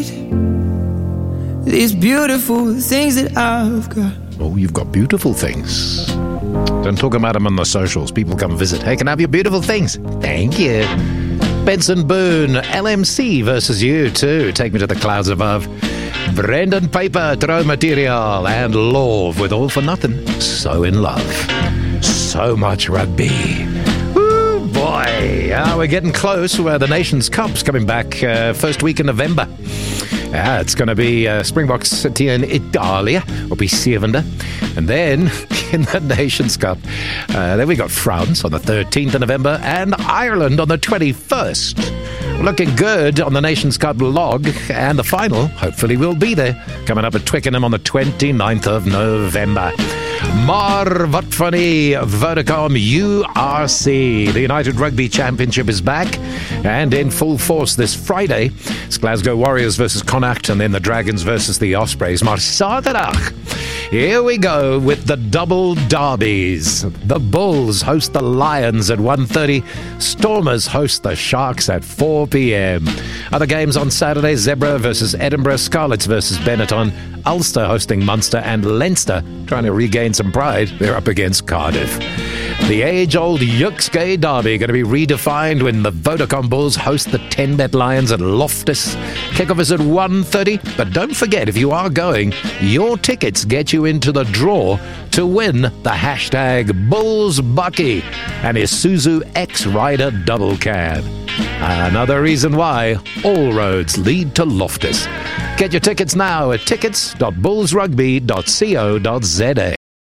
These beautiful things that I've got. Oh, you've got beautiful things. Don't talk about them on the socials. People come visit. Hey, can I have your beautiful things? Thank you. Benson Boone, LMC versus you too. Take me to the clouds above. Brendan Paper, Throw Material, and Love with All for Nothing. So in love. So much rugby. Woo, boy. We're getting close. The Nations Cup's coming back first week in November. It's going to be Springboks City in Italia, will be 7de. And then in the Nations Cup, then we got France on the 13th of November and Ireland on the 21st. Looking good on the Nations Cup log, and the final, hopefully, will be there, coming up at Twickenham on the 29th of November. Maar wat van die Vodacom URC. The United Rugby Championship is back and in full force this Friday. It's Glasgow Warriors versus Connacht and then the Dragons versus the Ospreys. Maar Saterdag, here we go with the double derbies. The Bulls host the Lions at 1:30. Stormers host the Sharks at 4 p.m. Other games on Saturday, Zebra versus Edinburgh, Scarlets versus Benetton, Ulster hosting Munster, and Leinster trying to regain some pride. They're up against Cardiff. The age-old Yuksgay Derby going to be redefined when the Vodacom Bulls host the 10Bet Lions at Loftus. Kickoff is at 1:30, but don't forget, if you are going, your tickets get you into the draw to win the hashtag BullsBucky and Isuzu X-Rider double cab. Another reason why all roads lead to Loftus. Get your tickets now at tickets.bullsrugby.co.za.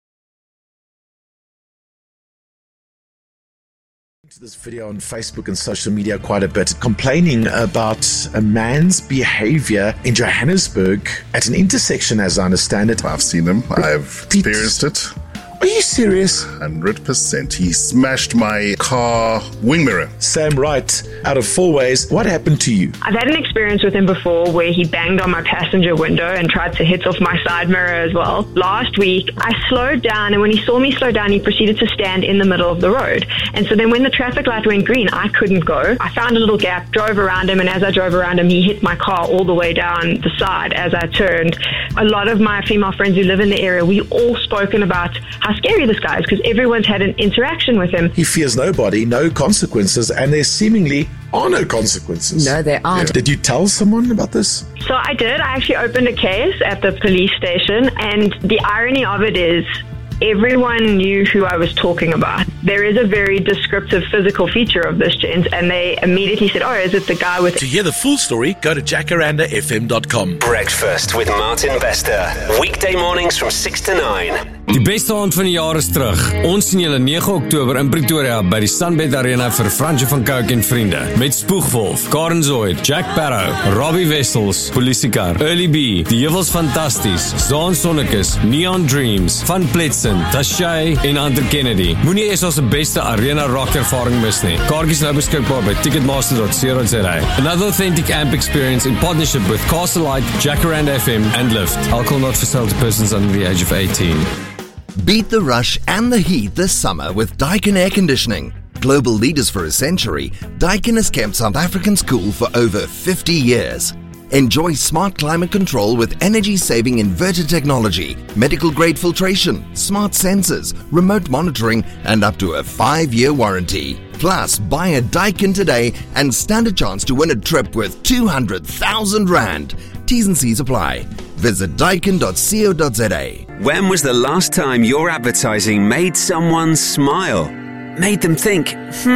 This video on Facebook and social media quite a bit, complaining about a man's behavior in Johannesburg at an intersection, as I understand it. I've seen him. I've experienced it. Are you serious? 100%. He smashed my car wing mirror. Sam Wright, out of Four Ways, what happened to you? I've had an experience with him before where he banged on my passenger window and tried to hit off my side mirror as well. Last week, I slowed down, and when he saw me slow down, he proceeded to stand in the middle of the road. And so then when the traffic light went green, I couldn't go. I found a little gap, drove around him, and as I drove around him, he hit my car all the way down the side as I turned. A lot of my female friends who live in the area, we all spoken about how scary this guy is because everyone's had an interaction with him. He fears nobody, no consequences, and there seemingly are no consequences. No, there aren't. Yeah. Did you tell someone about this? So I did. I actually opened a case at the police station, and the irony of it is everyone knew who I was talking about. There is a very descriptive physical feature of this gent, and they immediately said, oh, is it the guy with... To hear the full story, go to jacarandafm.com. Breakfast with Martin Bester. Weekday mornings from 6 to 9. Die beste aand van die jaar is terug. Ons sien julle 9 Oktober in Pretoria by die Sunbed Arena vir Fransje van Cooke en vriende. Met Spoegwolf, Karen Zoid, Jack Barrow, Robbie Wessels, Polisiekar, Early B, Die Heuwels Fantasties, Zaan Sonnekus, Neon Dreams, Van Pletsen, Tashay en Hunter Kennedy. Moenie eers ons beste arena rock ervaring mis nie. Kaartjies nou beskikbaar by ticketmaster.co.za. Another authentic amp experience in partnership with Castle Light, Jacaranda FM and Lyft. Alcohol not for sale to persons under the age of 18. Beat the rush and the heat this summer with Daikin Air Conditioning. Global leaders for a century, Daikin has kept South Africans cool for over 50 years. Enjoy smart climate control with energy-saving inverter technology, medical-grade filtration, smart sensors, remote monitoring, and up to a 5-year warranty. Plus, buy a Daikin today and stand a chance to win a trip worth 200,000 Rand. T's and C's apply. Visit daikin.co.za. When was the last time your advertising made someone smile? Made them think,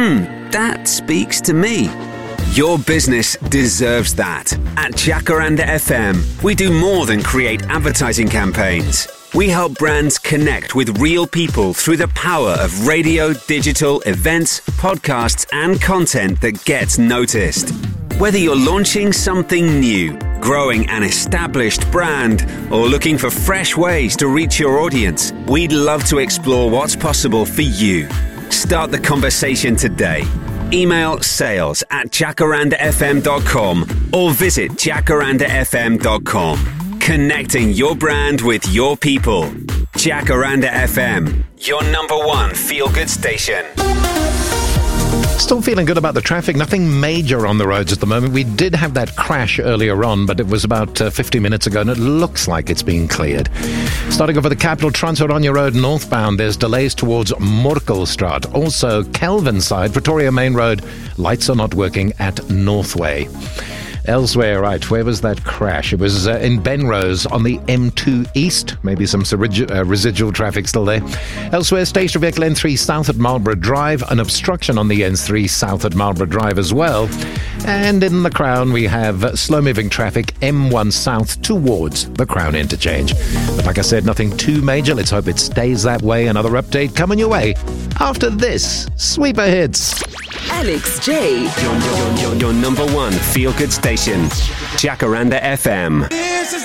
that speaks to me. Your business deserves that. At Jacaranda FM, we do more than create advertising campaigns. We help brands connect with real people through the power of radio, digital, events, podcasts, and content that gets noticed. Whether you're launching something new, growing an established brand, or looking for fresh ways to reach your audience, we'd love to explore what's possible for you. Start the conversation today. Email sales@jacarandafm.com or visit jacarandafm.com. Connecting your brand with your people. Jacaranda FM, your number one feel-good station. Still feeling good about the traffic. Nothing major on the roads at the moment. We did have that crash earlier on, but it was about 50 minutes ago, and it looks like it's being cleared. Starting off with the capital, Trans-Oranje Road northbound, there's delays towards Morkelstraat. Also, Kelvin side, Pretoria Main Road, lights are not working at Northway. Elsewhere, right, where was that crash? It was in Benrose on the M2 East. Maybe some residual traffic still there. Elsewhere, stationary vehicle N3 south at Marlborough Drive. An obstruction on the N3 south at Marlborough Drive as well. And in the Crown, we have slow-moving traffic M1 south towards the Crown interchange. But like I said, nothing too major. Let's hope it stays that way. Another update coming your way after this Sweeper Hits. Alex J. Your number one feel-good station. Jacaranda FM. This is